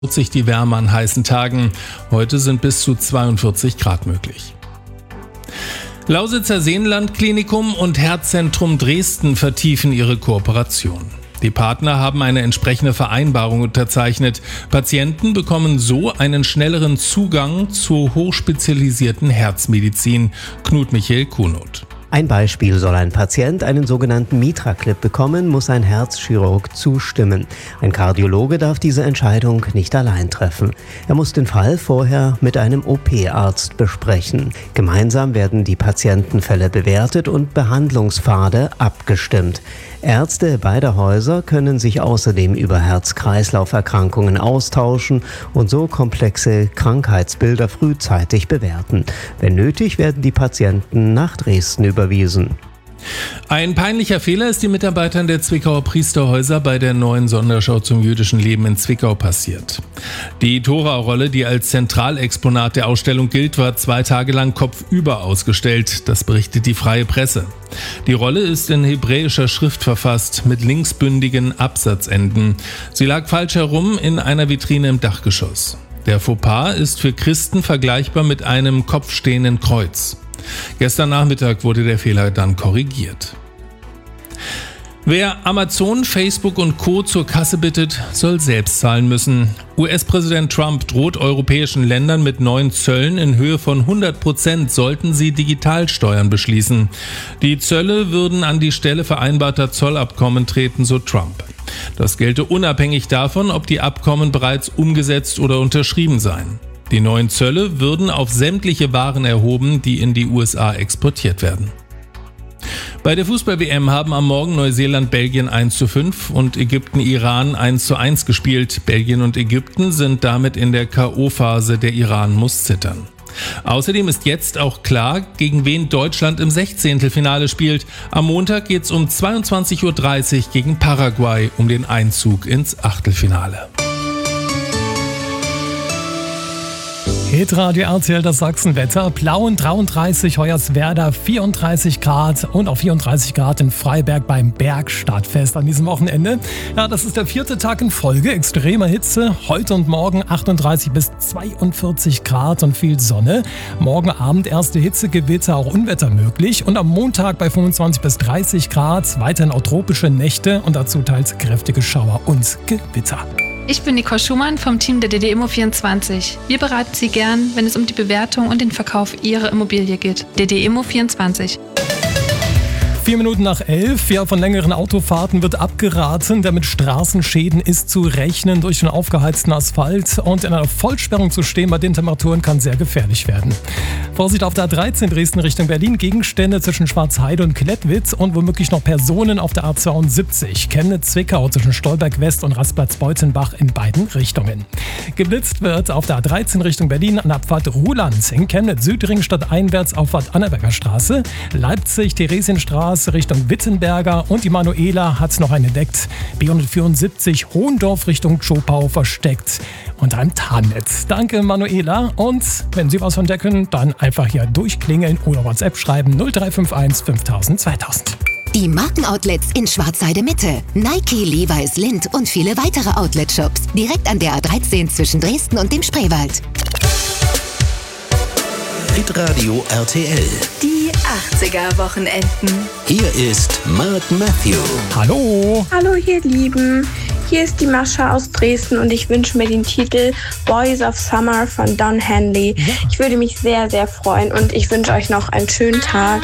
sich die Wärme an heißen Tagen. Heute sind bis zu 42 Grad möglich. Lausitzer Seenland-Klinikum und Herzzentrum Dresden vertiefen ihre Kooperation. Die Partner haben eine entsprechende Vereinbarung unterzeichnet. Patienten bekommen so einen schnelleren Zugang zur hochspezialisierten Herzmedizin. Knut Michael Kuhnot. Ein Beispiel: Soll ein Patient einen sogenannten Mitra-Clip bekommen, muss ein Herzchirurg zustimmen. Ein Kardiologe darf diese Entscheidung nicht allein treffen. Er muss den Fall vorher mit einem OP-Arzt besprechen. Gemeinsam werden die Patientenfälle bewertet und Behandlungspfade abgestimmt. Ärzte beider Häuser können sich außerdem über Herz-Kreislauf-Erkrankungen austauschen und so komplexe Krankheitsbilder frühzeitig bewerten. Wenn nötig, werden die Patienten nach Dresden überwiesen. Ein peinlicher Fehler ist den Mitarbeitern der Zwickauer Priesterhäuser bei der neuen Sonderschau zum jüdischen Leben in Zwickau passiert. Die Tora-Rolle, die als Zentralexponat der Ausstellung gilt, war 2 Tage lang kopfüber ausgestellt. Das berichtet die Freie Presse. Die Rolle ist in hebräischer Schrift verfasst, mit linksbündigen Absatzenden. Sie lag falsch herum in einer Vitrine im Dachgeschoss. Der Fauxpas ist für Christen vergleichbar mit einem kopfstehenden Kreuz. Gestern Nachmittag wurde der Fehler dann korrigiert. Wer Amazon, Facebook und Co. zur Kasse bittet, soll selbst zahlen müssen. US-Präsident Trump droht europäischen Ländern mit neuen Zöllen in Höhe von 100%, sollten sie Digitalsteuern beschließen. Die Zölle würden an die Stelle vereinbarter Zollabkommen treten, so Trump. Das gelte unabhängig davon, ob die Abkommen bereits umgesetzt oder unterschrieben seien. Die neuen Zölle würden auf sämtliche Waren erhoben, die in die USA exportiert werden. Bei der Fußball-WM haben am Morgen Neuseeland Belgien 1:5 und Ägypten Iran 1:1 gespielt. Belgien und Ägypten sind damit in der K.O.-Phase, der Iran muss zittern. Außerdem ist jetzt auch klar, gegen wen Deutschland im 16. Finale spielt. Am Montag geht es um 22:30 Uhr gegen Paraguay um den Einzug ins Achtelfinale. Hitradio RTL, das Sachsenwetter. Plauen 33, Hoyerswerda 34 Grad und auch 34 Grad in Freiberg beim Bergstadtfest an diesem Wochenende. Ja, das ist der 4. Tag in Folge extremer Hitze. Heute und morgen 38 bis 42 Grad und viel Sonne. Morgen Abend erste Hitzegewitter, auch Unwetter möglich. Und am Montag bei 25 bis 30 Grad weiterhin auch tropische Nächte und dazu teils kräftige Schauer und Gewitter. Ich bin Nicole Schumann vom Team der DD-Immo24. Wir beraten Sie gern, wenn es um die Bewertung und den Verkauf Ihrer Immobilie geht. DD-Immo24. 4 Minuten nach 11. Ja, von längeren Autofahrten wird abgeraten, denn mit Straßenschäden ist zu rechnen durch den aufgeheizten Asphalt. Und in einer Vollsperrung zu stehen bei den Temperaturen kann sehr gefährlich werden. Vorsicht auf der A13 Dresden Richtung Berlin. Gegenstände zwischen Schwarzheide und Klettwitz und womöglich noch Personen auf der A72. Chemnitz-Zwickau zwischen Stolberg West und Rastplatz-Beutzenbach in beiden Richtungen. Geblitzt wird auf der A13 Richtung Berlin an Abfahrt Ruhland. In Chemnitz-Südringstadt einwärts Auffahrt Annaberger Straße. Leipzig-Theresienstraße Richtung Wittenberger und die Manuela hat noch einen entdeckt. B174 Hohendorf Richtung Zschopau versteckt unter einem Tarnnetz. Danke Manuela, und wenn Sie was entdecken, dann einfach hier durchklingeln oder WhatsApp schreiben 0351 5000 2000. Die Markenoutlets in Schwarzheide Mitte. Nike, Levi's, Lindt und viele weitere Outlet-Shops. Direkt an der A13 zwischen Dresden und dem Spreewald. Hitradio RTL. Die 80er-Wochenenden. Hier ist Mark Matthew. Hallo. Hallo ihr Lieben, hier ist die Mascha aus Dresden und ich wünsche mir den Titel Boys of Summer von Don Henley. Ich würde mich sehr, sehr freuen und ich wünsche euch noch einen schönen Tag.